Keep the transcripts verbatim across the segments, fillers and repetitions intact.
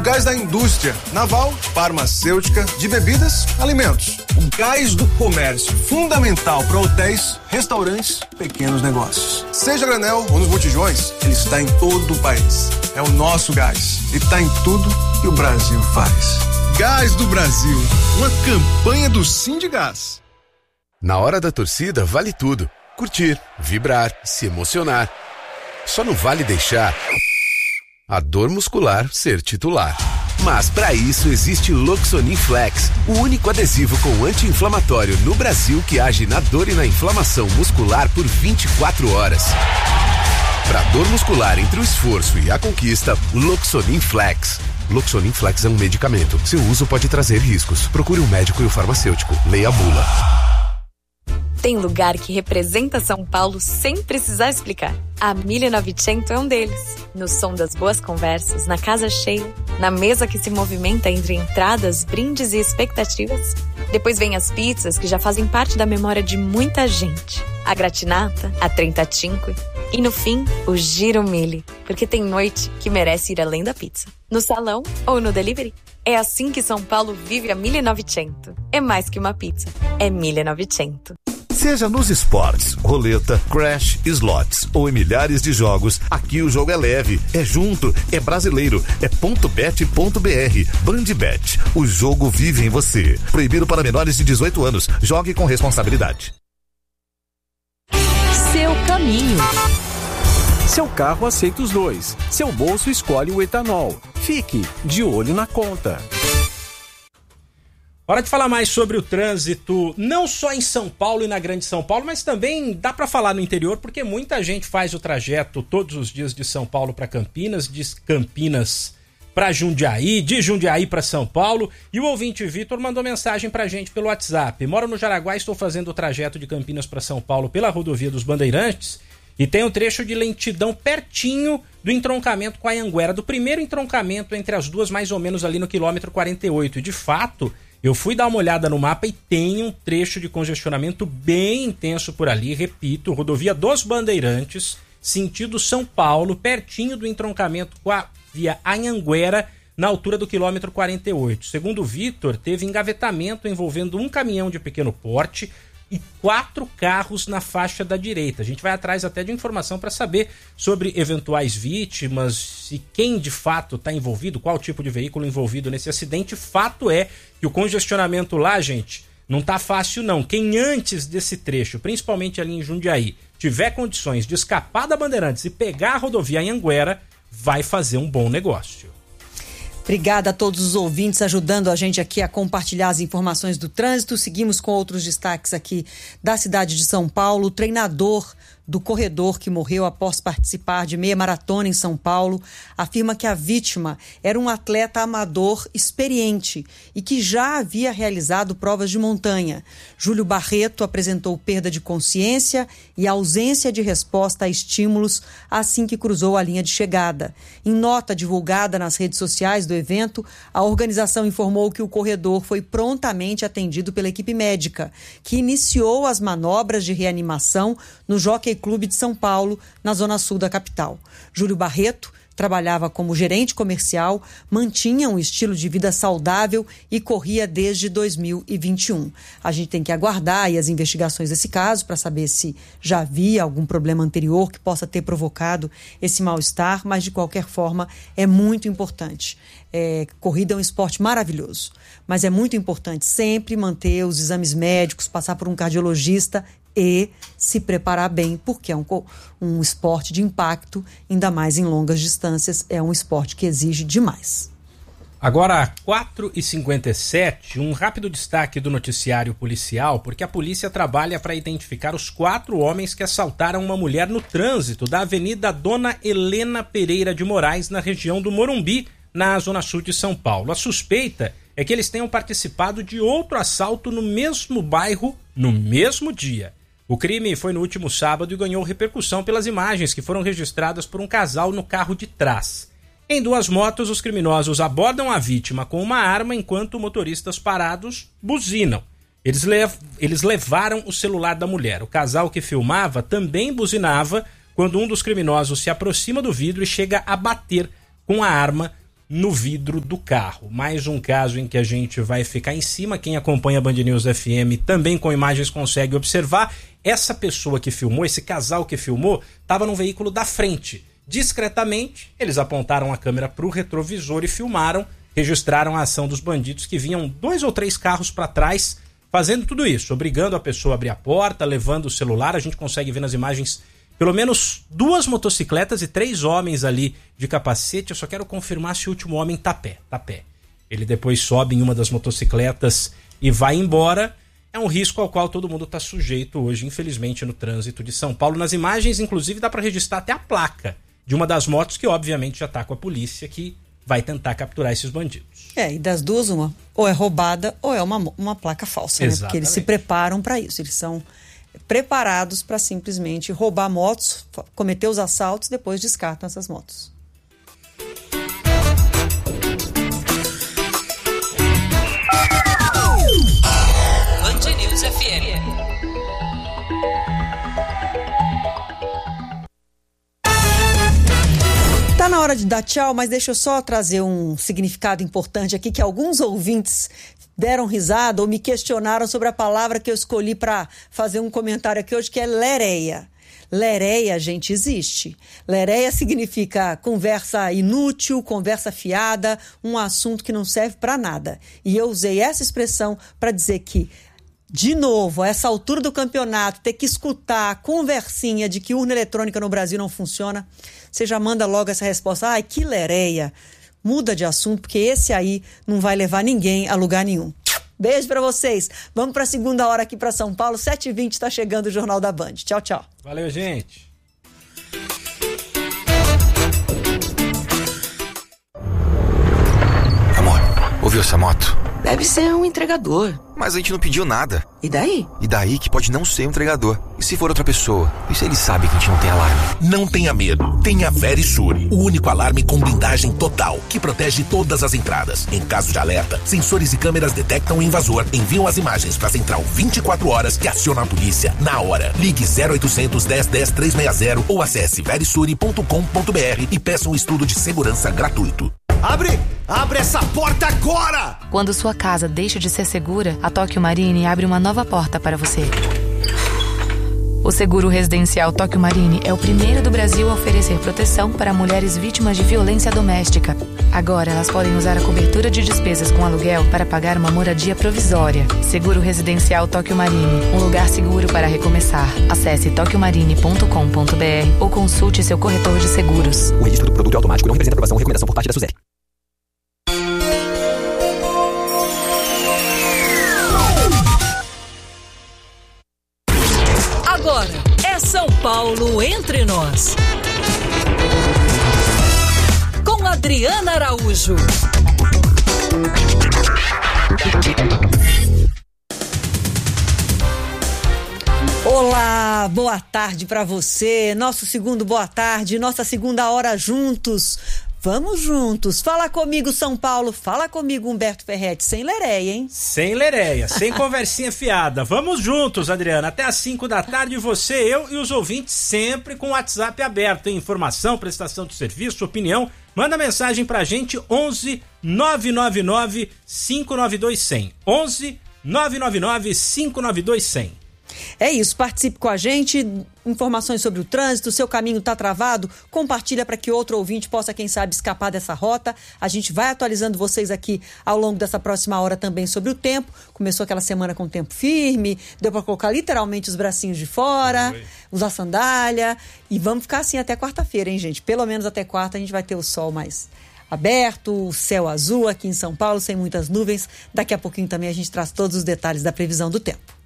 gás da indústria, naval, farmacêutica, de bebidas, alimentos. O gás do comércio, fundamental para hotéis, restaurantes, pequenos negócios. Seja a granel ou nos botijões, ele está em todo o país. É o nosso gás e está em tudo que o Brasil faz. Gás do Brasil, uma campanha do Sindigás. Na hora da torcida vale tudo. Curtir, vibrar, se emocionar. Só não vale deixar a dor muscular ser titular. Mas para isso existe Loxonin Flex, o único adesivo com anti-inflamatório no Brasil que age na dor e na inflamação muscular por vinte e quatro horas. Para dor muscular entre o esforço e a conquista, Loxonin Flex. Loxonin Flex é um medicamento. Seu uso pode trazer riscos. Procure um médico e o farmacêutico. Leia a bula. Tem lugar que representa São Paulo sem precisar explicar. A mille e novecento é um deles. No som das boas conversas, na casa cheia, na mesa que se movimenta entre entradas, brindes e expectativas. Depois vem as pizzas que já fazem parte da memória de muita gente. A gratinata, a trentacinque e no fim, o Giro Mille, porque tem noite que merece ir além da pizza. No salão ou no delivery. É assim que São Paulo vive a mille e novecento. É mais que uma pizza, é mille e novecento. Seja nos esportes, roleta, crash, slots ou em milhares de jogos, aqui o jogo é leve, é junto, é brasileiro, é ponto bet ponto br. Bandbet, o jogo vive em você. Proibido para menores de dezoito anos. Jogue com responsabilidade. Seu caminho. Seu carro aceita os dois. Seu bolso escolhe o etanol. Fique de olho na conta. Hora de falar mais sobre o trânsito, não só em São Paulo e na Grande São Paulo, mas também dá para falar no interior, porque muita gente faz o trajeto todos os dias de São Paulo para Campinas, de Campinas para Jundiaí, de Jundiaí para São Paulo. E o ouvinte Vitor mandou mensagem pra gente pelo WhatsApp. Moro no Jaraguá, estou fazendo o trajeto de Campinas para São Paulo pela rodovia dos Bandeirantes e tem um trecho de lentidão pertinho do entroncamento com a Anhanguera, do primeiro entroncamento entre as duas, mais ou menos ali no quilômetro quarenta e oito. E de fato, eu fui dar uma olhada no mapa e tem um trecho de congestionamento bem intenso por ali. Repito, rodovia dos Bandeirantes, sentido São Paulo, pertinho do entroncamento com a via Anhanguera, na altura do quilômetro quarenta e oito. Segundo o Vitor, teve engavetamento envolvendo um caminhão de pequeno porte e quatro carros na faixa da direita. A gente vai atrás até de informação para saber sobre eventuais vítimas e quem de fato está envolvido, qual tipo de veículo envolvido nesse acidente. Fato é que o congestionamento lá, gente, não tá fácil não. Quem antes desse trecho, principalmente ali em Jundiaí, tiver condições de escapar da Bandeirantes e pegar a rodovia Anhanguera, vai fazer um bom negócio. Obrigada a todos os ouvintes ajudando a gente aqui a compartilhar as informações do trânsito. Seguimos com outros destaques aqui da cidade de São Paulo. O treinador do corredor que morreu após participar de meia maratona em São Paulo afirma que a vítima era um atleta amador experiente e que já havia realizado provas de montanha. Júlio Barreto apresentou perda de consciência e ausência de resposta a estímulos assim que cruzou a linha de chegada. Em nota divulgada nas redes sociais do evento, a organização informou que o corredor foi prontamente atendido pela equipe médica, que iniciou as manobras de reanimação no Jockey Clube de São Paulo, na zona sul da capital. Júlio Barreto trabalhava como gerente comercial, mantinha um estilo de vida saudável e corria desde dois mil e vinte e um. A gente tem que aguardar aí as investigações desse caso para saber se já havia algum problema anterior que possa ter provocado esse mal-estar, mas de qualquer forma é muito importante. É, corrida é um esporte maravilhoso, mas é muito importante sempre manter os exames médicos, passar por um cardiologista e se preparar bem, porque é um, um esporte de impacto, ainda mais em longas distâncias, é um esporte que exige demais. Agora, quatro e cinquenta e sete, um rápido destaque do noticiário policial, porque a polícia trabalha para identificar os quatro homens que assaltaram uma mulher no trânsito da Avenida Dona Helena Pereira de Moraes, na região do Morumbi, na zona sul de São Paulo. A suspeita é que eles tenham participado de outro assalto no mesmo bairro, no mesmo dia. O crime foi no último sábado e ganhou repercussão pelas imagens que foram registradas por um casal no carro de trás. Em duas motos, os criminosos abordam a vítima com uma arma enquanto motoristas parados buzinam. Eles, lev- eles levaram o celular da mulher. O casal que filmava também buzinava quando um dos criminosos se aproxima do vidro e chega a bater com a arma no vidro do carro. Mais um caso em que a gente vai ficar em cima. Quem acompanha a Band News F M também com imagens consegue observar. Essa pessoa que filmou, esse casal que filmou, estava no veículo da frente. Discretamente, eles apontaram a câmera para o retrovisor e filmaram, registraram a ação dos bandidos que vinham dois ou três carros para trás, fazendo tudo isso, obrigando a pessoa a abrir a porta, levando o celular. A gente consegue ver nas imagens pelo menos duas motocicletas e três homens ali de capacete. Eu só quero confirmar se o último homem tá pé, tá pé. Ele depois sobe em uma das motocicletas e vai embora. É um risco ao qual todo mundo está sujeito hoje, infelizmente, no trânsito de São Paulo. Nas imagens, inclusive, dá para registrar até a placa de uma das motos que, obviamente, já está com a polícia, que vai tentar capturar esses bandidos. É, e das duas, uma, ou é roubada ou é uma, uma placa falsa, né? Porque eles se preparam para isso, eles são preparados para simplesmente roubar motos, cometer os assaltos, depois descartam essas motos. Band News F M. Tá na hora de dar tchau, mas deixa eu só trazer um significado importante aqui que alguns ouvintes deram risada ou me questionaram sobre a palavra que eu escolhi para fazer um comentário aqui hoje, que é lereia. Lereia, gente, existe. Lereia significa conversa inútil, conversa fiada, um assunto que não serve para nada. E eu usei essa expressão para dizer que, de novo, a essa altura do campeonato, ter que escutar a conversinha de que urna eletrônica no Brasil não funciona, você já manda logo essa resposta: ai, que lereia. Muda de assunto, porque esse aí não vai levar ninguém a lugar nenhum. Beijo pra vocês. Vamos pra segunda hora aqui pra São Paulo. sete e vinte tá chegando o Jornal da Band. Tchau, tchau. Valeu, gente. Amor, ouviu essa moto? Deve ser um entregador. Mas a gente não pediu nada. E daí? E daí que pode não ser um entregador. E se for outra pessoa? E se ele sabe que a gente não tem alarme? Não tenha medo. Tenha Verisure, o único alarme com blindagem total, que protege todas as entradas. Em caso de alerta, sensores e câmeras detectam o invasor, enviam as imagens para a central vinte e quatro horas, que aciona a polícia na hora. Ligue zero oitocentos, dez, dez, trezentos e sessenta ou acesse verisure ponto com ponto b r e peça um estudo de segurança gratuito. Abre! Abre essa porta agora! Quando sua casa deixa de ser segura, a Tóquio Marine abre uma nova porta para você. O seguro residencial Tóquio Marine é o primeiro do Brasil a oferecer proteção para mulheres vítimas de violência doméstica. Agora elas podem usar a cobertura de despesas com aluguel para pagar uma moradia provisória. Seguro residencial Tóquio Marine, um lugar seguro para recomeçar. Acesse tóquio marine ponto com ponto b r ou consulte seu corretor de seguros. O registro do produto automático não representa aprovação ou recomendação por parte da SUSEP. Agora é São Paulo Entre Nós. Com Adriana Araújo. Olá, boa tarde para você. Nosso segundo boa tarde, nossa segunda hora juntos. Vamos juntos. Fala comigo, São Paulo. Fala comigo, Humberto Ferretti. Sem lereia, hein? Sem lereia, sem conversinha fiada. Vamos juntos, Adriana. Até às cinco da tarde, você, eu e os ouvintes sempre com o WhatsApp aberto. Tem informação, prestação de serviço, opinião. Manda mensagem pra gente, onze nove nove nove cinco nove dois zero zero. onze nove nove nove cinco nove dois zero zero. É isso, participe com a gente, informações sobre o trânsito, seu caminho está travado, compartilha para que outro ouvinte possa, quem sabe, escapar dessa rota. A gente vai atualizando vocês aqui ao longo dessa próxima hora também sobre o tempo. Começou aquela semana com tempo firme, deu para colocar literalmente os bracinhos de fora, Oi. usar sandália, e vamos ficar assim até quarta-feira, hein, gente? Pelo menos até quarta a gente vai ter o sol mais aberto, o céu azul aqui em São Paulo, sem muitas nuvens. Daqui a pouquinho também a gente traz todos os detalhes da previsão do tempo.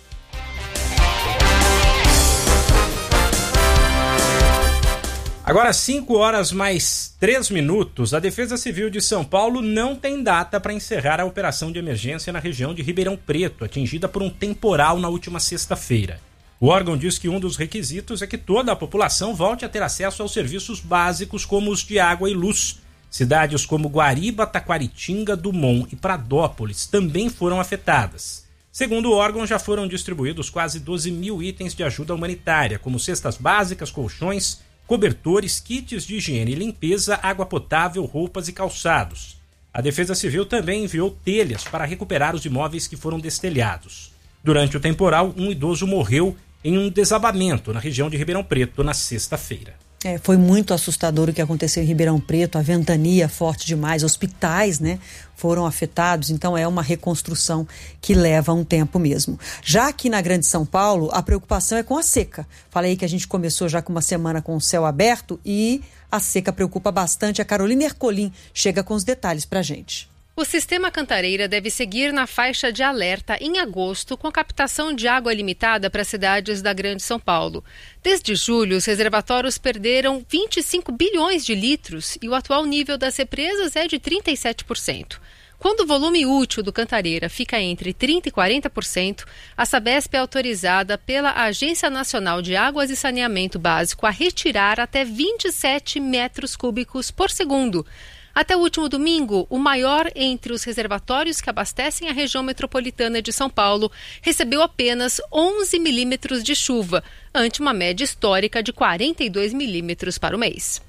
Agora, cinco horas mais três minutos, a Defesa Civil de São Paulo não tem data para encerrar a operação de emergência na região de Ribeirão Preto, atingida por um temporal na última sexta-feira. O órgão diz que um dos requisitos é que toda a população volte a ter acesso aos serviços básicos como os de água e luz. Cidades como Guariba, Taquaritinga, Dumont e Pradópolis também foram afetadas. Segundo o órgão, já foram distribuídos quase doze mil itens de ajuda humanitária, como cestas básicas, colchões, cobertores, kits de higiene e limpeza, água potável, roupas e calçados. A Defesa Civil também enviou telhas para recuperar os imóveis que foram destelhados. Durante o temporal, um idoso morreu em um desabamento na região de Ribeirão Preto na sexta-feira. É, foi muito assustador o que aconteceu em Ribeirão Preto, a ventania forte demais, hospitais, né, foram afetados, então é uma reconstrução que leva um tempo mesmo. Já aqui na Grande São Paulo, a preocupação é com a seca. Falei que a gente começou já com uma semana com o céu aberto e a seca preocupa bastante. A Carolina Ercolim chega com os detalhes pra gente. O sistema Cantareira deve seguir na faixa de alerta em agosto, com captação de água limitada para cidades da Grande São Paulo. Desde julho, os reservatórios perderam vinte e cinco bilhões de litros e o atual nível das represas é de trinta e sete por cento. Quando o volume útil do Cantareira fica entre trinta por cento e quarenta por cento, a Sabesp é autorizada pela Agência Nacional de Águas e Saneamento Básico a retirar até vinte e sete metros cúbicos por segundo. Até o último domingo, o maior entre os reservatórios que abastecem a região metropolitana de São Paulo recebeu apenas onze milímetros de chuva, ante uma média histórica de quarenta e dois milímetros para o mês.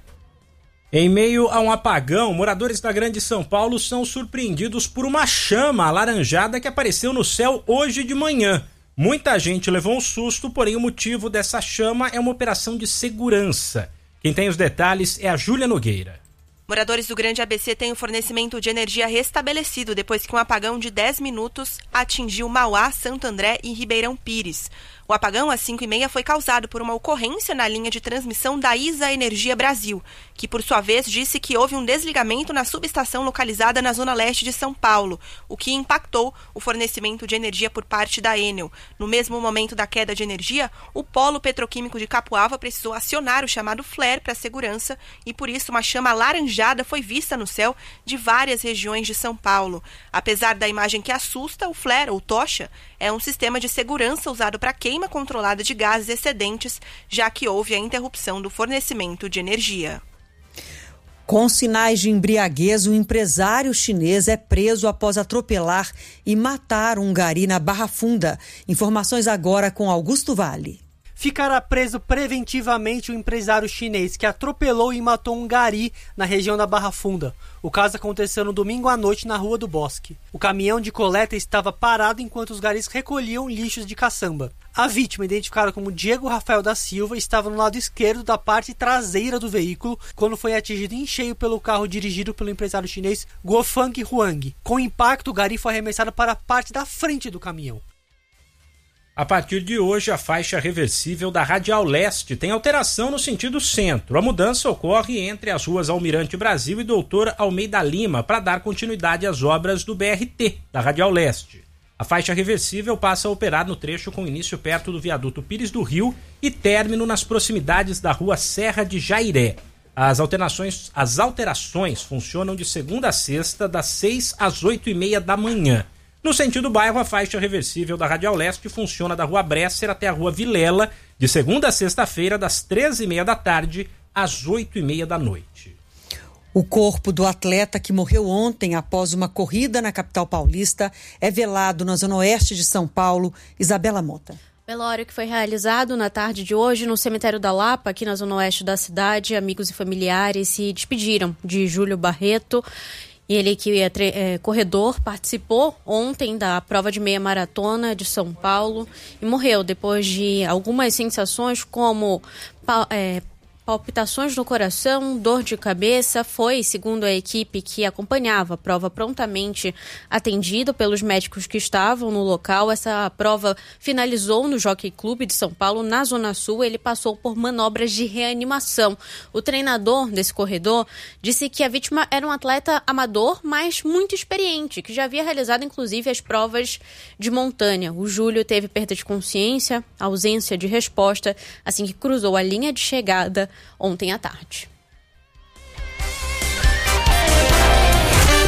Em meio a um apagão, moradores da Grande São Paulo são surpreendidos por uma chama alaranjada que apareceu no céu hoje de manhã. Muita gente levou um susto, porém o motivo dessa chama é uma operação de segurança. Quem tem os detalhes é a Júlia Nogueira. Moradores do Grande A B C têm o fornecimento de energia restabelecido depois que um apagão de dez minutos atingiu Mauá, Santo André e Ribeirão Pires. O apagão às cinco e meia foi causado por uma ocorrência na linha de transmissão da ISA Energia Brasil, que por sua vez disse que houve um desligamento na subestação localizada na zona leste de São Paulo, o que impactou o fornecimento de energia por parte da Enel. No mesmo momento da queda de energia, o polo petroquímico de Capuava precisou acionar o chamado flare para segurança e por isso uma chama alaranjada foi vista no céu de várias regiões de São Paulo. Apesar da imagem que assusta, o flare ou tocha é um sistema de segurança usado para queima controlada de gases excedentes, já que houve a interrupção do fornecimento de energia. Com sinais de embriaguez, o empresário chinês é preso após atropelar e matar um gari na Barra Funda. Informações agora com Augusto Vale. Ficará preso preventivamente o empresário chinês que atropelou e matou um gari na região da Barra Funda. O caso aconteceu no domingo à noite na Rua do Bosque. O caminhão de coleta estava parado enquanto os garis recolhiam lixos de caçamba. A vítima, identificada como Diego Rafael da Silva, estava no lado esquerdo da parte traseira do veículo quando foi atingido em cheio pelo carro dirigido pelo empresário chinês Guofang Huang. Com o impacto, o gari foi arremessado para a parte da frente do caminhão. A partir de hoje, a faixa reversível da Radial Leste tem alteração no sentido centro. A mudança ocorre entre as ruas Almirante Brasil e Doutor Almeida Lima para dar continuidade às obras do B R T, da Radial Leste. A faixa reversível passa a operar no trecho com início perto do viaduto Pires do Rio e término nas proximidades da rua Serra de Jairé. As alterações, as alterações funcionam de segunda a sexta, das seis às oito e meia da manhã. No sentido bairro, a faixa reversível da Radial Leste funciona da Rua Bresser até a Rua Vilela, de segunda a sexta-feira, das treze e meia da tarde às oito e meia da noite. O corpo do atleta que morreu ontem após uma corrida na capital paulista é velado na zona oeste de São Paulo. Isabela Mota. Velório que foi realizado na tarde de hoje no cemitério da Lapa, aqui na zona oeste da cidade. Amigos e familiares se despediram de Júlio Barreto. E ele que é, é corredor, participou ontem da prova de meia maratona de São Paulo e morreu depois de algumas sensações como é, palpitações no coração, dor de cabeça. Foi, segundo a equipe que acompanhava a prova, prontamente atendido pelos médicos que estavam no local. Essa prova finalizou no Jockey Club de São Paulo, na Zona Sul. Ele passou por manobras de reanimação. O treinador desse corredor disse que a vítima era um atleta amador, mas muito experiente, que já havia realizado inclusive as provas de montanha. O Júlio teve perda de consciência, ausência de resposta, assim que cruzou a linha de chegada ontem à tarde.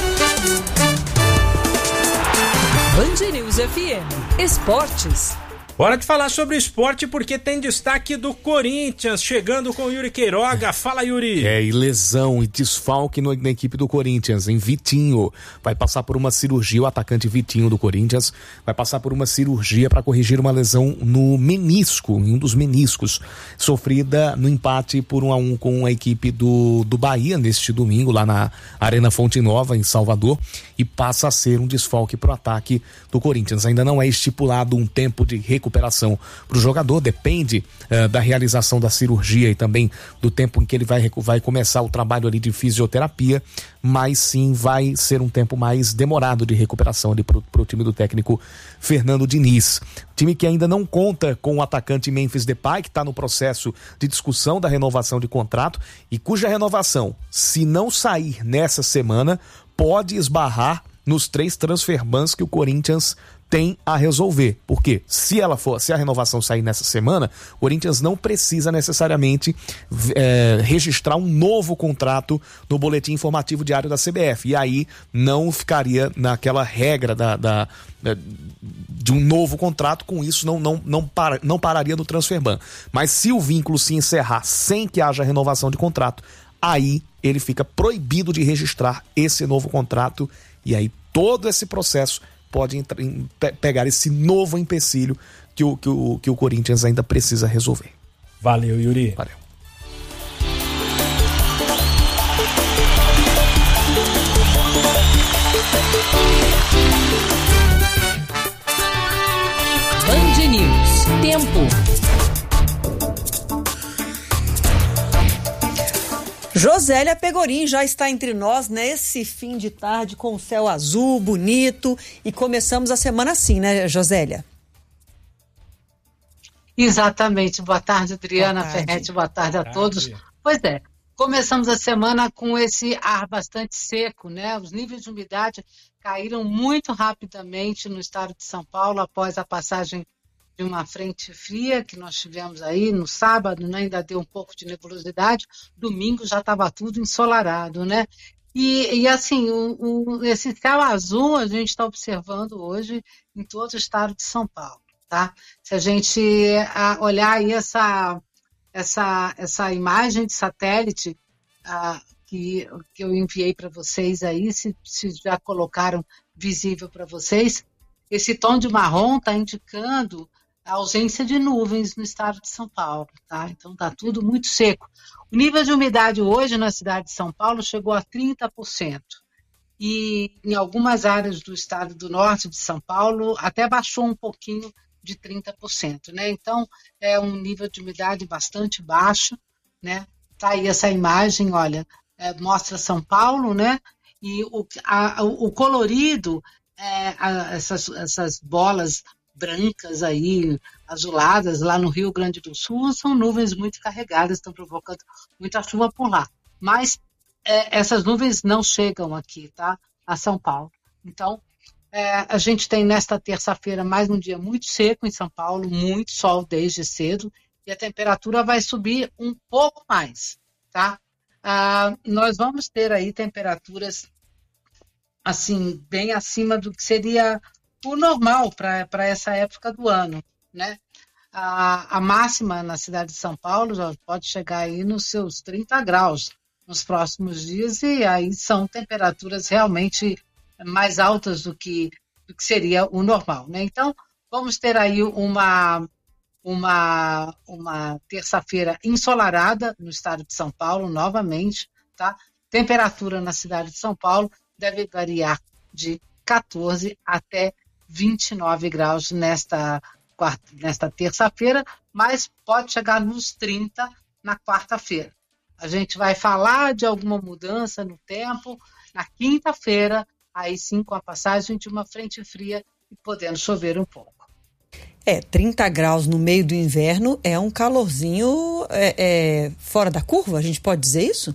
Band News F M Esportes. Hora de falar sobre esporte, porque tem destaque do Corinthians, chegando com o Yuri Queiroga. Fala, Yuri. É, e lesão e desfalque no, na equipe do Corinthians, em Vitinho. Vai passar por uma cirurgia, o atacante Vitinho do Corinthians, vai passar por uma cirurgia para corrigir uma lesão no menisco, em um dos meniscos, sofrida no empate por um a um com a equipe do, do Bahia, neste domingo, lá na Arena Fonte Nova, em Salvador, e passa a ser um desfalque para o ataque do Corinthians. Ainda não é estipulado um tempo de recuperação recuperação para o jogador, depende uh, da realização da cirurgia e também do tempo em que ele vai, vai começar o trabalho ali de fisioterapia, mas sim vai ser um tempo mais demorado de recuperação ali para o time do técnico Fernando Diniz. Time que ainda não conta com o atacante Memphis Depay, que está no processo de discussão da renovação de contrato e cuja renovação, se não sair nessa semana, pode esbarrar nos três transfer bans que o Corinthians tem a resolver, porque se ela for, se a renovação sair nessa semana, o Corinthians não precisa necessariamente é, registrar um novo contrato no boletim informativo diário da C B F, e aí não ficaria naquela regra da, da, de um novo contrato, com isso não, não, não, para, não pararia no transfer ban. Mas se o vínculo se encerrar sem que haja renovação de contrato, aí ele fica proibido de registrar esse novo contrato, e aí todo esse processo pode entrar, pe- pegar esse novo empecilho que o, que, o, que o Corinthians ainda precisa resolver. Valeu, Yuri. Valeu. Band News. Tempo. Josélia Pegorim já está entre nós nesse fim de tarde com o céu azul, bonito, e começamos a semana assim, né, Josélia? Exatamente. Boa tarde, Adriana Boa tarde. Ferretti, boa tarde a Boa todos. tarde. Pois é, começamos a semana com esse ar bastante seco, né? Os níveis de umidade caíram muito rapidamente no estado de São Paulo após a passagem de uma frente fria que nós tivemos aí no sábado, né? Ainda deu um pouco de nebulosidade, domingo já estava tudo ensolarado, né? E, e assim, o, o, esse céu azul a gente está observando hoje em todo o estado de São Paulo, tá? Se a gente a, olhar aí essa, essa, essa imagem de satélite a, que, que eu enviei para vocês aí, se, se já colocaram visível para vocês, esse tom de marrom está indicando a ausência de nuvens no estado de São Paulo, tá? Então está tudo muito seco. O nível de umidade hoje na cidade de São Paulo chegou a trinta por cento. E em algumas áreas do estado do norte de São Paulo até baixou um pouquinho de trinta por cento, né? Então é um nível de umidade bastante baixo, né? Tá aí essa imagem, olha, é, mostra São Paulo, né? E o, a, o colorido, é, a, essas, essas bolas brancas aí, azuladas, lá no Rio Grande do Sul, são nuvens muito carregadas, estão provocando muita chuva por lá. Mas é, essas nuvens não chegam aqui, tá? A São Paulo. Então, é, a gente tem nesta terça-feira mais um dia muito seco em São Paulo, muito sol desde cedo, e a temperatura vai subir um pouco mais, tá? Ah, nós vamos ter aí temperaturas, assim, bem acima do que seria o normal para essa época do ano, né? A, a máxima na cidade de São Paulo já pode chegar aí nos seus trinta graus nos próximos dias, e aí são temperaturas realmente mais altas do que, do que seria o normal, né? Então, vamos ter aí uma, uma, uma terça-feira ensolarada no estado de São Paulo, novamente, tá? Temperatura na cidade de São Paulo deve variar de quatorze até vinte e nove graus nesta, quarta, nesta terça-feira, mas pode chegar nos trinta na quarta-feira. A gente vai falar de alguma mudança no tempo na quinta-feira, aí sim com a passagem de uma frente fria e podendo chover um pouco. É, trinta graus no meio do inverno é um calorzinho é, é, fora da curva, a gente pode dizer isso?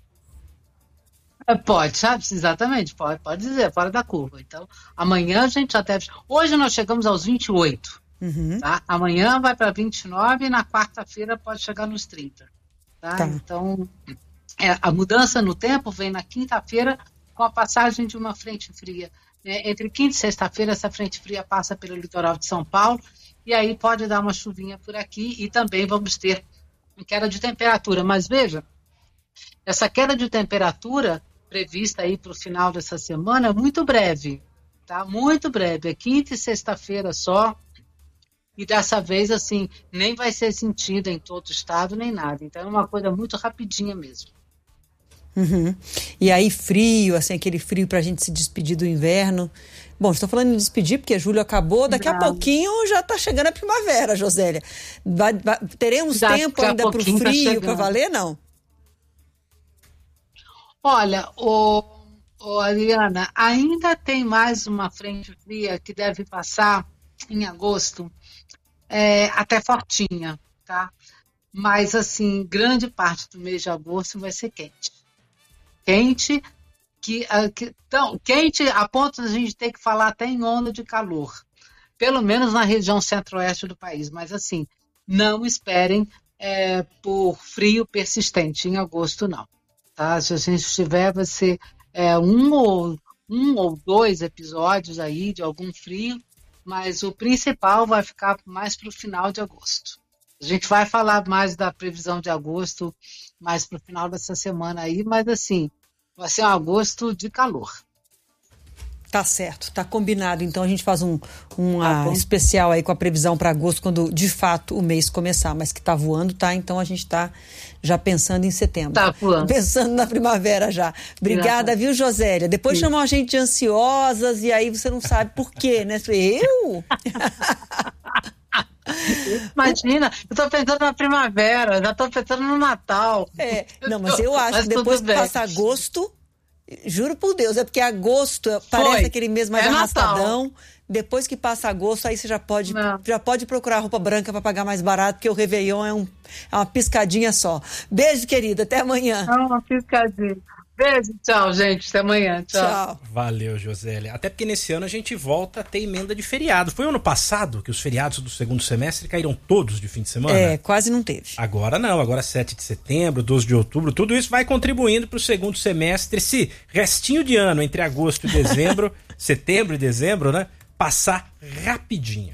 Pode, sabe? Exatamente, pode, pode dizer, fora da curva. Então, amanhã a gente já deve... Hoje nós chegamos aos vinte e oito, uhum. Tá? Amanhã vai para vinte e nove e na quarta-feira pode chegar nos trinta. Tá? Tá. Então, é, a mudança no tempo vem na quinta-feira com com a passagem de uma frente fria. Né? Entre quinta e sexta-feira, essa frente fria passa pelo litoral de São Paulo, e aí pode dar uma chuvinha por aqui, e também vamos ter uma queda de temperatura. Mas veja, essa queda de temperatura prevista aí para o final dessa semana é muito breve, tá? Muito breve, é quinta e sexta-feira só, e dessa vez, assim, nem vai ser sentida em todo o estado, nem nada. Então é uma coisa muito rapidinha mesmo. Uhum. E aí frio, assim, aquele frio pra gente se despedir do inverno. Bom, estou falando em despedir porque julho acabou, daqui Não. a pouquinho já tá chegando a primavera, Josélia. Vai, vai, teremos daqui tempo ainda pro frio, tá para valer, não? Olha, o, o Ariana, ainda tem mais uma frente fria que deve passar em agosto, é, até fortinha, tá? Mas, assim, grande parte do mês de agosto vai ser quente. Quente, que, que, tão, quente a ponto de a gente ter que falar até em onda de calor. Pelo menos na região centro-oeste do país. Mas, assim, não esperem é, por frio persistente em agosto, não. Tá? Se a gente tiver, vai ser é, um, ou, um ou dois episódios aí de algum frio, mas o principal vai ficar mais para o final de agosto. A gente vai falar mais da previsão de agosto, mais para o final dessa semana aí, mas assim, vai ser um agosto de calor. Tá certo, tá combinado. Então a gente faz um, um tá uh, especial aí com a previsão para agosto, quando de fato o mês começar, mas que tá voando, tá? Então a gente tá já pensando em setembro. Tá voando. Pensando na primavera já. Obrigada, viu, Josélia? Depois Sim. chamam a gente de ansiosas e aí você não sabe por quê, né? Eu? Imagina, eu tô pensando na primavera, já tô pensando no Natal. É, não, mas eu acho mas que depois que passa agosto, juro por Deus, é porque agosto parece Foi. aquele mês mais é arrastadão. Natal. Depois que passa agosto, aí você já pode, já pode procurar roupa branca para pagar mais barato, porque o Réveillon é, um, é uma piscadinha só. Beijo, querida, até amanhã. É uma piscadinha. Beijo, tchau, gente. Até amanhã. Tchau. tchau. Valeu, Josélia. Até porque nesse ano a gente volta a ter emenda de feriado. Foi ano passado que os feriados do segundo semestre caíram todos de fim de semana? É, quase não teve. Agora não, agora sete de setembro, doze de outubro, tudo isso vai contribuindo para o segundo semestre, esse restinho de ano entre agosto e dezembro, setembro e dezembro, né? Passar rapidinho.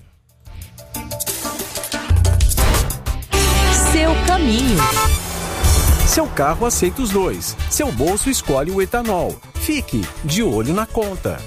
Seu caminho. Seu carro aceita os dois. Seu bolso escolhe o etanol. Fique de olho na conta.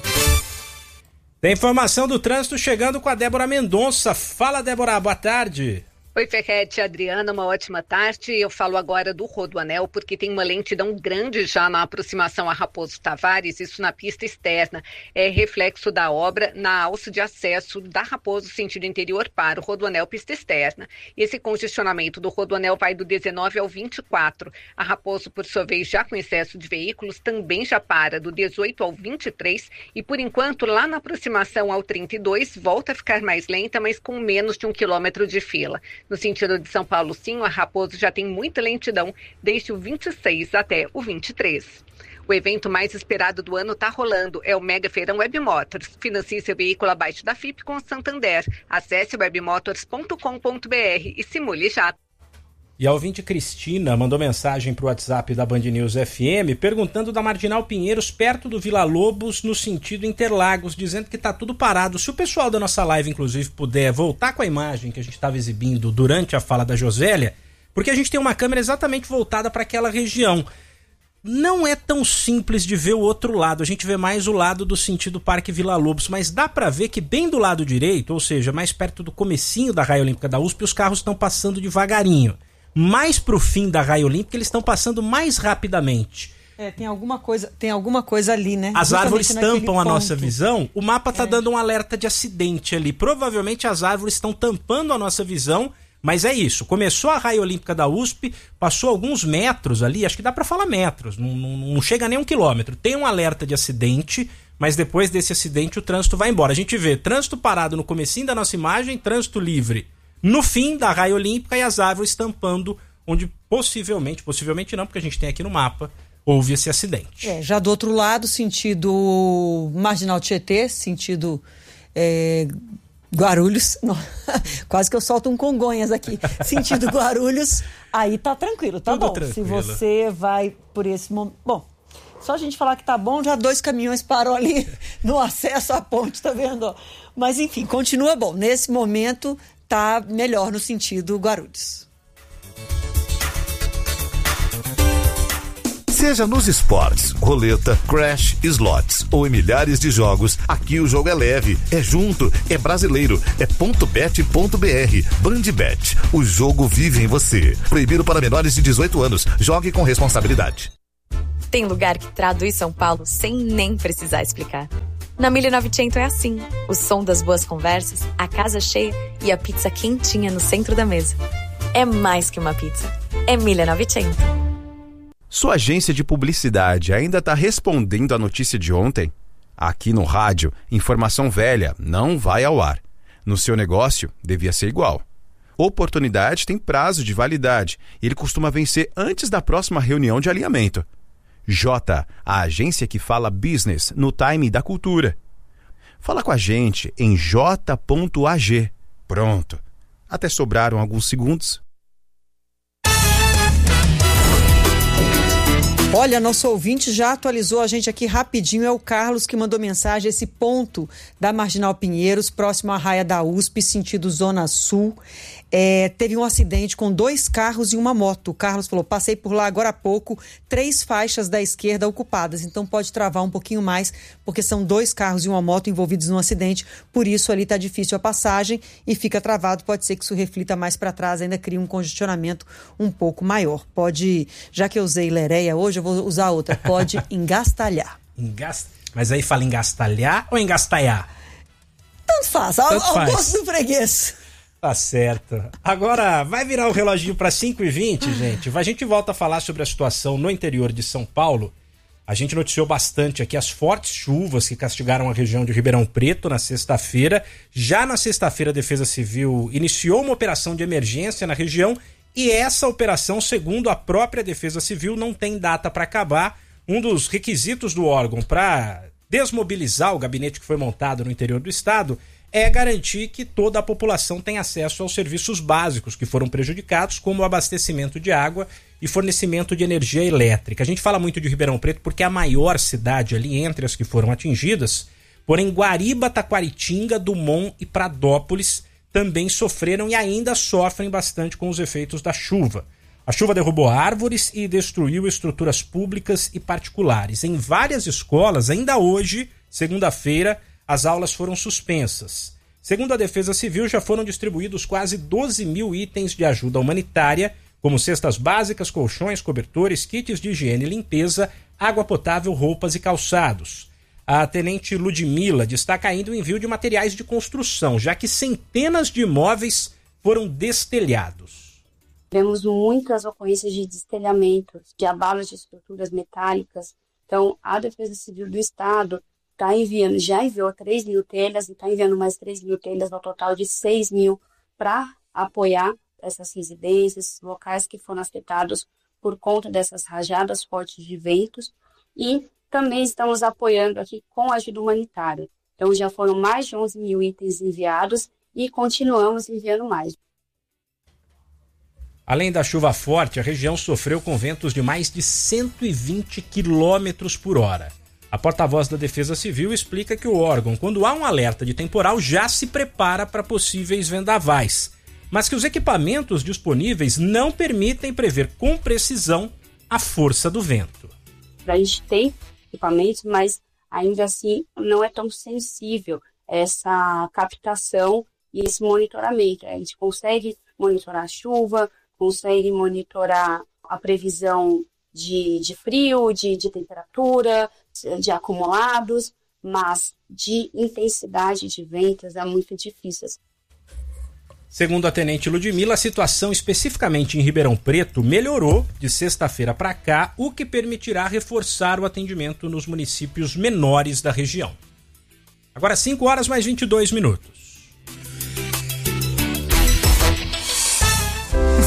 Tem informação do trânsito chegando com a Débora Mendonça. Fala, Débora, boa tarde. Oi, Ferretti, Adriana, uma ótima tarde. Eu falo agora do Rodoanel porque tem uma lentidão grande já na aproximação a Raposo Tavares, isso na pista externa. É reflexo da obra na alça de acesso da Raposo sentido interior para o Rodoanel pista externa. Esse congestionamento do Rodoanel vai do dezenove ao vinte e quatro. A Raposo, por sua vez, já com excesso de veículos, também já para do dezoito ao vinte e três e, por enquanto, lá na aproximação ao trinta e dois, volta a ficar mais lenta, mas com menos de um quilômetro de fila. No sentido de São Paulo, sim, a Raposo já tem muita lentidão, desde o vinte e seis até o vinte e três. O evento mais esperado do ano está rolando, é o Mega Feirão Webmotors. Financie seu veículo abaixo da F I P com o Santander. Acesse webmotors ponto com ponto b r e simule já. E a ouvinte Cristina mandou mensagem para o WhatsApp da Band News F M perguntando da Marginal Pinheiros, perto do Vila Lobos, no sentido Interlagos, dizendo que está tudo parado. Se o pessoal da nossa live, inclusive, puder voltar com a imagem que a gente estava exibindo durante a fala da Josélia, porque a gente tem uma câmera exatamente voltada para aquela região. Não é tão simples de ver o outro lado, a gente vê mais o lado do sentido Parque Vila Lobos, mas dá para ver que bem do lado direito, ou seja, mais perto do comecinho da Raia Olímpica da U S P, os carros estão passando devagarinho. Mais pro fim da Raia Olímpica, eles estão passando mais rapidamente. É, tem alguma coisa, tem alguma coisa ali, né? As Justamente árvores tampam a nossa visão. O mapa tá é. dando um alerta de acidente ali. Provavelmente as árvores estão tampando a nossa visão, mas é isso. Começou a Raia Olímpica da U S P, passou alguns metros ali, acho que dá para falar metros, não, não, não chega nem um quilômetro. Tem um alerta de acidente, mas depois desse acidente o trânsito vai embora. A gente vê trânsito parado no comecinho da nossa imagem, trânsito livre no fim da Raia Olímpica e as árvores tampando onde possivelmente, possivelmente não, porque a gente tem aqui no mapa, houve esse acidente. É, já do outro lado, sentido Marginal Tietê, sentido é, Guarulhos, não, quase que eu solto um Congonhas aqui, sentido Guarulhos, aí tá tranquilo, tá Tudo bom. Tranquilo. Se você vai por esse momento... Bom, Só a gente falar que tá bom, já dois caminhões param ali no acesso à ponte, tá vendo? Mas enfim, continua bom. Nesse momento tá melhor no sentido Guarulhos. Seja nos esportes, roleta, crash, slots ou em milhares de jogos, aqui o jogo é leve, é junto, é brasileiro, é ponto bet ponto br. Bandbet, o jogo vive em você. Proibido para menores de dezoito anos. Jogue com responsabilidade. Tem lugar que traduz São Paulo sem nem precisar explicar. Na mil novecentos é assim. O som das boas conversas, a casa cheia e a pizza quentinha no centro da mesa. É mais que uma pizza. É mil novecentos. Sua agência de publicidade ainda está respondendo à notícia de ontem? Aqui no rádio, informação velha não vai ao ar. No seu negócio, devia ser igual. Oportunidade tem prazo de validade e ele costuma vencer antes da próxima reunião de alinhamento. J, a agência que fala business no time da cultura. Fala com a gente em j ponto a g. Pronto. Até sobraram alguns segundos. Olha, nosso ouvinte já atualizou a gente aqui rapidinho, é o Carlos que mandou mensagem, esse ponto da Marginal Pinheiros, próximo à raia da U S P, sentido Zona Sul. É, teve um acidente com dois carros e uma moto. O Carlos falou, passei por lá agora há pouco, três faixas da esquerda ocupadas, então pode travar um pouquinho mais, porque são dois carros e uma moto envolvidos num acidente, por isso ali está difícil a passagem e fica travado, pode ser que isso reflita mais para trás, ainda cria um congestionamento um pouco maior. Pode, já que eu usei Lereia hoje, eu vou usar outra, pode engastalhar. Engast... Mas aí fala engastalhar ou engastalhar? Tanto faz, ao, Tanto ao faz. gosto do freguês. Tá certo. Agora, vai virar o reloginho para cinco e vinte, gente. A gente volta a falar sobre a situação no interior de São Paulo. A gente noticiou bastante aqui as fortes chuvas que castigaram a região de Ribeirão Preto na sexta-feira. Já na sexta-feira, a Defesa Civil iniciou uma operação de emergência na região e essa operação, segundo a própria Defesa Civil, não tem data para acabar. Um dos requisitos do órgão para desmobilizar o gabinete que foi montado no interior do estado é garantir que toda a população tenha acesso aos serviços básicos que foram prejudicados, como o abastecimento de água e fornecimento de energia elétrica. A gente fala muito de Ribeirão Preto porque é a maior cidade ali entre as que foram atingidas, porém Guariba, Taquaritinga, Dumont e Pradópolis também sofreram e ainda sofrem bastante com os efeitos da chuva. A chuva derrubou árvores e destruiu estruturas públicas e particulares. Em várias escolas, ainda hoje, segunda-feira, as aulas foram suspensas. Segundo a Defesa Civil, já foram distribuídos quase doze mil itens de ajuda humanitária, como cestas básicas, colchões, cobertores, kits de higiene e limpeza, água potável, roupas e calçados. A tenente Ludmila destaca ainda o envio de materiais de construção, já que centenas de imóveis foram destelhados. Tivemos muitas ocorrências de destelhamentos, de abalos de estruturas metálicas. Então, a Defesa Civil do Estado está enviando, já enviou três mil telhas e está enviando mais três mil telhas, no total de seis mil, para apoiar essas residências, locais que foram afetados por conta dessas rajadas fortes de ventos. E também estamos apoiando aqui com ajuda humanitária. Então, já foram mais de onze mil itens enviados e continuamos enviando mais. Além da chuva forte, a região sofreu com ventos de mais de cento e vinte quilômetros por hora. A porta-voz da Defesa Civil explica que o órgão, quando há um alerta de temporal, já se prepara para possíveis vendavais, mas que os equipamentos disponíveis não permitem prever com precisão a força do vento. A gente tem equipamentos, mas ainda assim não é tão sensível essa captação e esse monitoramento. A gente consegue monitorar a chuva, consegue monitorar a previsão de, de frio, de, de temperatura, de acumulados, mas de intensidade de ventos é muito difícil. Segundo a tenente Ludmila, a situação especificamente em Ribeirão Preto melhorou de sexta-feira para cá, o que permitirá reforçar o atendimento nos municípios menores da região. Agora cinco horas mais vinte e dois minutos.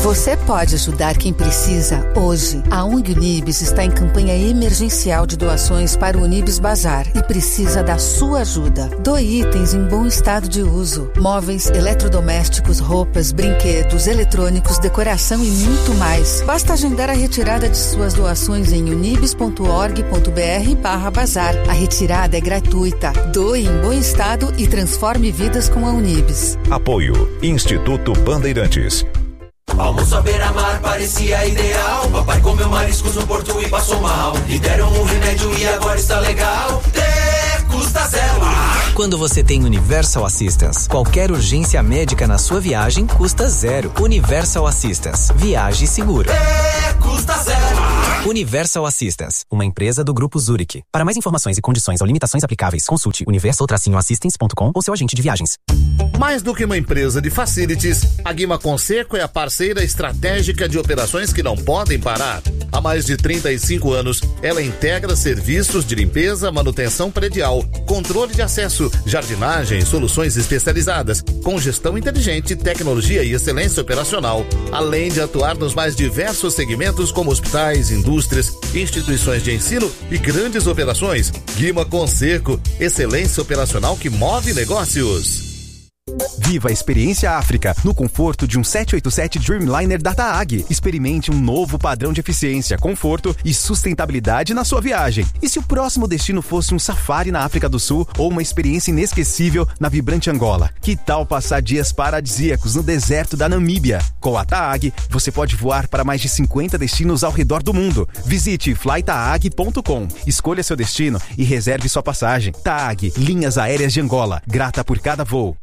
Você pode ajudar quem precisa hoje. A ONG Unibis está em campanha emergencial de doações para o Unibis Bazar e precisa da sua ajuda. Doe itens em bom estado de uso. Móveis, eletrodomésticos, roupas, brinquedos, eletrônicos, decoração e muito mais. Basta agendar a retirada de suas doações em unibis ponto org ponto br barra bazar. A retirada é gratuita. Doe em bom estado e transforme vidas com a Unibis. Apoio Instituto Bandeirantes. Almoço à beira-mar parecia ideal. Papai comeu mariscos no porto e passou mal. E deram um remédio e agora está legal. Ter custa zero. Quando você tem Universal Assistance, qualquer urgência médica na sua viagem custa zero. Universal Assistance. Viaje seguro. Ter custa zero. Universal Assistance, uma empresa do Grupo Zurich. Para mais informações e condições ou limitações aplicáveis, consulte universal assistance ponto com ou seu agente de viagens. Mais do que uma empresa de facilities, a Guima Conserco é a parceira estratégica de operações que não podem parar. Há mais de trinta e cinco anos, ela integra serviços de limpeza, manutenção predial, controle de acesso, jardinagem e soluções especializadas, com gestão inteligente, tecnologia e excelência operacional, além de atuar nos mais diversos segmentos como hospitais, indústrias, instituições de ensino e grandes operações. Guima Conserco, excelência operacional que move negócios. Viva a experiência África no conforto de um sete oito sete Dreamliner da TAAG. Experimente um novo padrão de eficiência, conforto e sustentabilidade na sua viagem. E se o próximo destino fosse um safari na África do Sul ou uma experiência inesquecível na vibrante Angola? Que tal passar dias paradisíacos no deserto da Namíbia? Com a TAAG, você pode voar para mais de cinquenta destinos ao redor do mundo. Visite fly taag ponto com. Escolha seu destino e reserve sua passagem. TAAG, Linhas Aéreas de Angola. Grata por cada voo.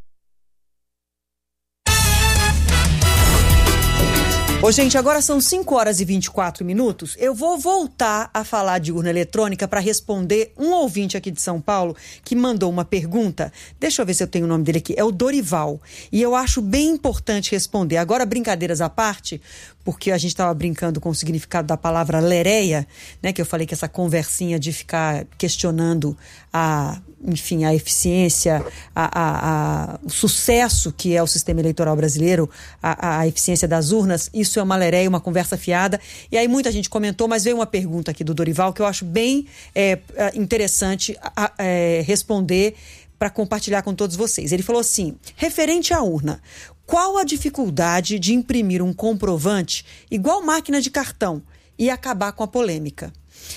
Ô, gente, agora são cinco horas e vinte e quatro minutos. Eu vou voltar a falar de urna eletrônica para responder um ouvinte aqui de São Paulo que mandou uma pergunta. Deixa eu ver se eu tenho o nome dele aqui. É o Dorival. E eu acho bem importante responder. Agora, brincadeiras à parte, porque a gente estava brincando com o significado da palavra lereia, né? Que eu falei que essa conversinha de ficar questionando a, enfim, a eficiência, a, a, a, o sucesso que é o sistema eleitoral brasileiro, a, a eficiência das urnas, isso é uma lereia, uma conversa fiada. E aí muita gente comentou, mas veio uma pergunta aqui do Dorival que eu acho bem é, interessante a, é, responder para compartilhar com todos vocês. Ele falou assim, referente à urna, qual a dificuldade de imprimir um comprovante igual máquina de cartão e acabar com a polêmica?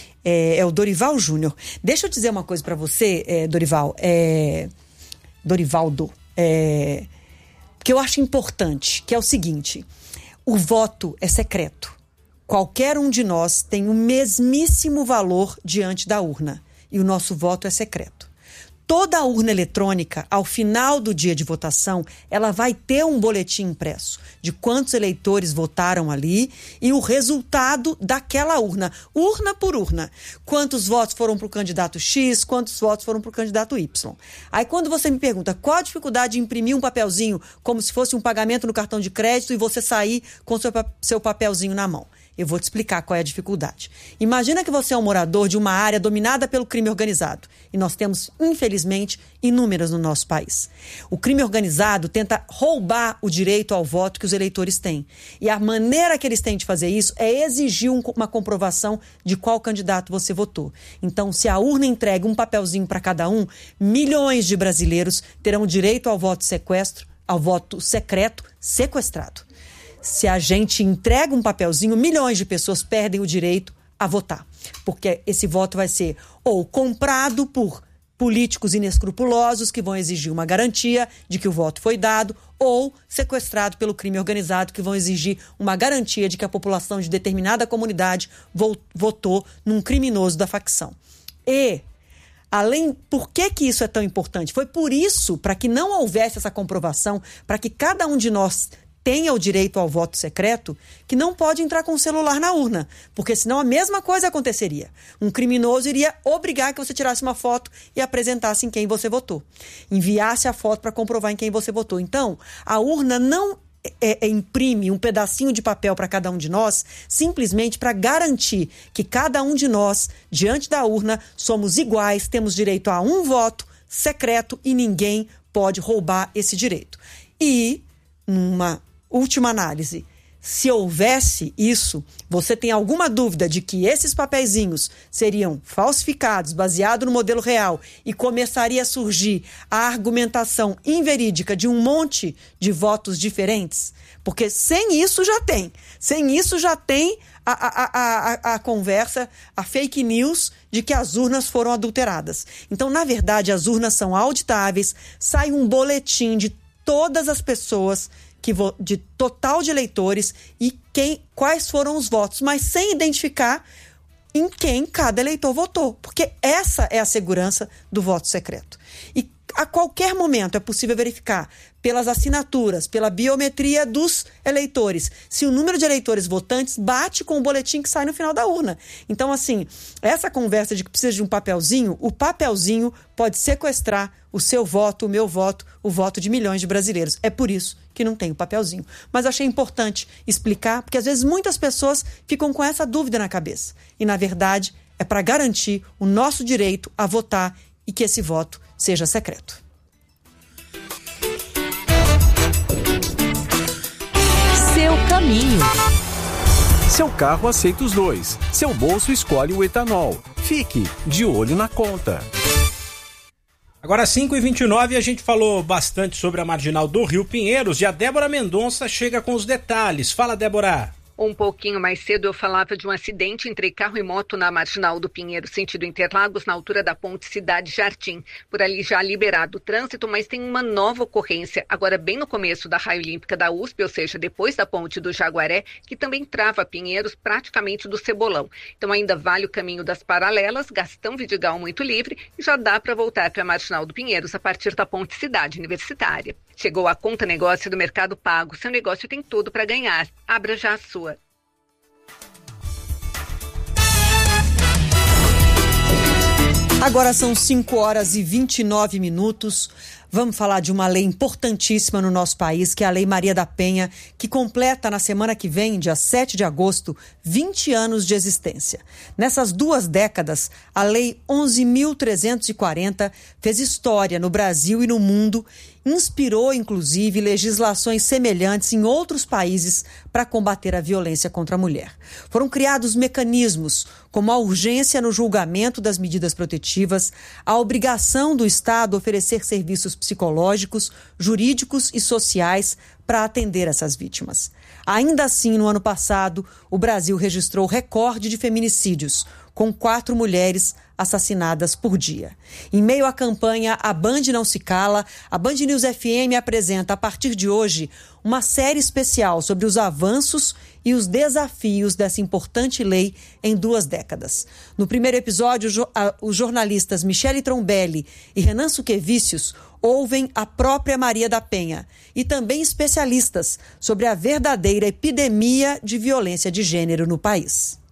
É, é o Dorival Júnior. Deixa eu dizer uma coisa para você, é, Dorival. É, Dorivaldo. É, que eu acho importante, que é o seguinte, o voto é secreto. Qualquer um de nós tem o mesmíssimo valor diante da urna. E o nosso voto é secreto. Toda a urna eletrônica, ao final do dia de votação, ela vai ter um boletim impresso de quantos eleitores votaram ali e o resultado daquela urna, urna por urna. Quantos votos foram para o candidato X, quantos votos foram para o candidato Y. Aí quando você me pergunta qual a dificuldade de imprimir um papelzinho como se fosse um pagamento no cartão de crédito e você sair com seu, seu papelzinho na mão. Eu vou te explicar qual é a dificuldade. Imagina que você é um morador de uma área dominada pelo crime organizado. E nós temos, infelizmente, inúmeras no nosso país. O crime organizado tenta roubar o direito ao voto que os eleitores têm. E a maneira que eles têm de fazer isso é exigir um, uma comprovação de qual candidato você votou. Então, se a urna entrega um papelzinho para cada um, milhões de brasileiros terão direito ao voto sequestro, ao voto secreto sequestrado. Se a gente entrega um papelzinho, milhões de pessoas perdem o direito a votar. Porque esse voto vai ser ou comprado por políticos inescrupulosos que vão exigir uma garantia de que o voto foi dado, ou sequestrado pelo crime organizado que vão exigir uma garantia de que a população de determinada comunidade votou num criminoso da facção. E, além, por que que isso é tão importante? Foi por isso, para que não houvesse essa comprovação, para que cada um de nós tenha o direito ao voto secreto, que não pode entrar com o celular na urna, porque senão a mesma coisa aconteceria. Um criminoso iria obrigar que você tirasse uma foto e apresentasse em quem você votou. Enviasse a foto para comprovar em quem você votou. Então, a urna não é, é, imprime um pedacinho de papel para cada um de nós, simplesmente para garantir que cada um de nós, diante da urna, somos iguais, temos direito a um voto secreto e ninguém pode roubar esse direito. E, numa última análise, se houvesse isso, você tem alguma dúvida de que esses papeizinhos seriam falsificados, baseado no modelo real, e começaria a surgir a argumentação inverídica de um monte de votos diferentes? Porque sem isso já tem. Sem isso já tem a, a, a, a, a conversa, a fake news de que as urnas foram adulteradas. Então, na verdade, as urnas são auditáveis, sai um boletim de todas as pessoas que de total de eleitores e quem, quais foram os votos, mas sem identificar em quem cada eleitor votou, porque essa é a segurança do voto secreto. E a qualquer momento é possível verificar pelas assinaturas, pela biometria dos eleitores, se o número de eleitores votantes bate com o boletim que sai no final da urna. Então, assim, essa conversa de que precisa de um papelzinho, o papelzinho pode sequestrar o seu voto, o meu voto, o voto de milhões de brasileiros. É por isso que não tem o papelzinho. Mas achei importante explicar, porque às vezes muitas pessoas ficam com essa dúvida na cabeça. E, na verdade, é para garantir o nosso direito a votar e que esse voto seja secreto. Seu caminho. Seu carro aceita os dois. Seu bolso escolhe o etanol. Fique de olho na conta. Agora, cinco e vinte e nove, a gente falou bastante sobre a marginal do Rio Pinheiros e a Débora Mendonça chega com os detalhes. Fala, Débora. Um pouquinho mais cedo eu falava de um acidente entre carro e moto na marginal do Pinheiro, sentido Interlagos, na altura da ponte Cidade Jardim. Por ali já liberado o trânsito, mas tem uma nova ocorrência, agora bem no começo da raia olímpica da U S P, ou seja, depois da ponte do Jaguaré, que também trava Pinheiros praticamente do Cebolão. Então ainda vale o caminho das paralelas, Gastão Vidigal muito livre, e já dá para voltar para a marginal do Pinheiros a partir da ponte Cidade Universitária. Chegou a conta negócio do Mercado Pago. Seu negócio tem tudo para ganhar. Abra já a sua. Agora são cinco horas e vinte e nove minutos. Vamos falar de uma lei importantíssima no nosso país, que é a Lei Maria da Penha, que completa na semana que vem, dia sete de agosto, vinte anos de existência. Nessas duas décadas, a Lei onze mil trezentos e quarenta fez história no Brasil e no mundo, inspirou, inclusive, legislações semelhantes em outros países para combater a violência contra a mulher. Foram criados mecanismos como a urgência no julgamento das medidas protetivas, a obrigação do Estado oferecer serviços psicológicos, jurídicos e sociais para atender essas vítimas. Ainda assim, no ano passado, o Brasil registrou recorde de feminicídios, com quatro mulheres assassinadas por dia. Em meio à campanha A Band Não Se Cala, a Band News F M apresenta, a partir de hoje, uma série especial sobre os avanços e os desafios dessa importante lei em duas décadas. No primeiro episódio, os jornalistas Michele Trombelli e Renan Suquevicius ouvem a própria Maria da Penha e também especialistas sobre a verdadeira epidemia de violência de gênero no país.